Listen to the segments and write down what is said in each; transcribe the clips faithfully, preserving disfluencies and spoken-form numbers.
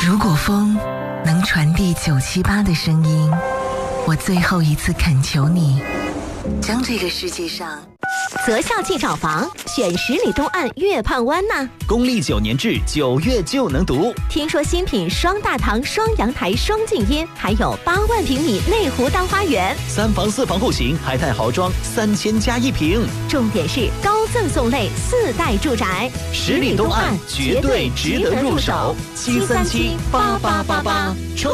如果风能传递九七八的声音，我最后一次恳求你，将这个世界上择校即找房，选十里东岸月畔湾呐。 公立九年制，九月就能读。 听说新品双大堂、双阳台、双静音，还有八万平米内湖大花园， 三房四房户型，还带豪装，三千加一平。 重点是高赠送类四代住宅， 十里东岸绝对值得入手。七三七八八八八，冲！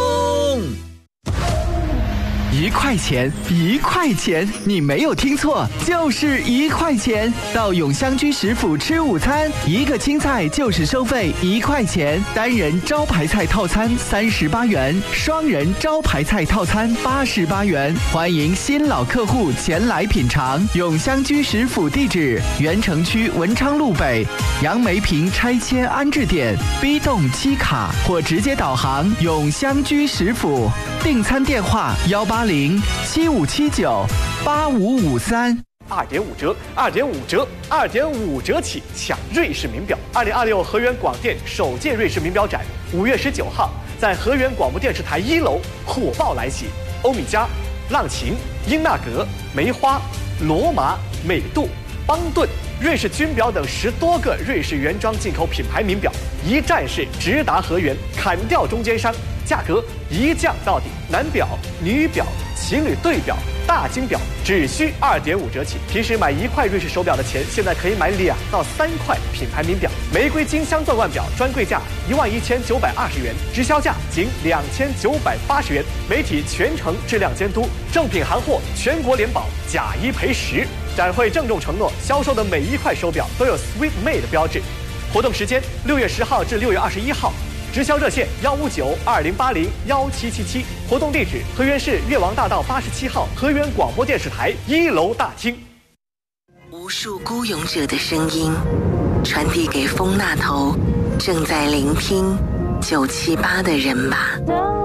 一块钱，一块钱，你没有听错，就是一块钱。到永香居食府吃午餐，一个青菜就是收费一块钱。单人招牌菜套餐三十八元，双人招牌菜套餐八十八元。欢迎新老客户前来品尝。永香居食府地址：原城区文昌路北杨梅坪拆迁安置点 B 栋七卡，或直接导航永香居食府。订餐电话：幺八零七五七九八五五三。 二点五折，二点五折，二点五折起抢瑞士名表！二零二六河源广电首届瑞士名表展，五月十九号在河源广播电视台一楼火爆来袭，欧米茄、浪琴、英纳格、梅花、罗马、美度、邦顿、瑞士军表等十多个瑞士原装进口品牌名表，一站式直达河源，砍掉中间商，价格一降到底。男表、女表、情侣对表、大金表只需二点五折起。平时买一块瑞士手表的钱，现在可以买两到三块品牌名表。玫瑰金镶钻腕表专柜价一万一千九百二十元，直销价仅两千九百八十元。媒体全程质量监督，正品行货全国联保，假一赔十。展会郑重承诺，销售的每一块手表都有 Sweet Made 标志。活动时间六月十号至六月二十一号。直销热线幺五九二零八零幺七七七，活动地址河源市越王大道八十七号河源广播电视台一楼大厅。 无数孤勇者的声音，传递给风那头正在聆听九七八的人吧。